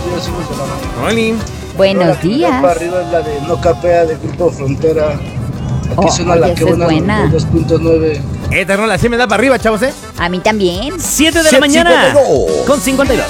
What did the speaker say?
días, hijos de la mañana. Oli. Buenos días. Para arriba es la de No Capea de Grupo Frontera. Aquí suena oye, la esa que es buena buena. 2.9. Esta rola sí me da para arriba, chavos, ¿eh? A mí también. 7 de la mañana. 7:52. Con 52.